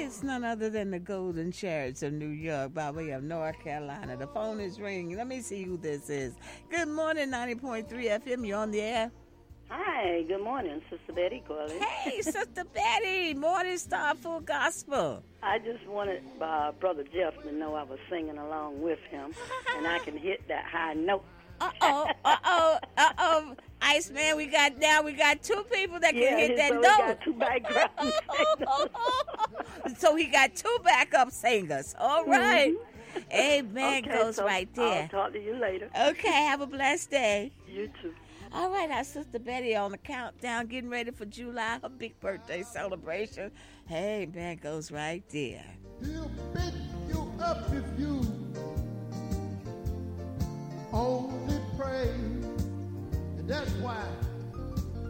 It's none other than the Golden Chariots of New York by way of North Carolina. The phone is ringing. Let me see who this is. Good morning, 90.3 FM. You're on the air. Hi, good morning, Sister Betty calling. Hey, Sister Betty. Morning Star Full Gospel. I just wanted Brother Jeff to know I was singing along with him, and I can hit that high note. Iceman, we got two people that can hit that so note. He got two background singers. So he got two backup singers. All right. Mm-hmm. Amen. Okay, goes so right there. I'll talk to you later. Okay, have a blessed day. You too. All right, our Sister Betty on the countdown, getting ready for July, her big birthday celebration. Hey, man, goes right there. He'll pick you up if you only pray. And that's why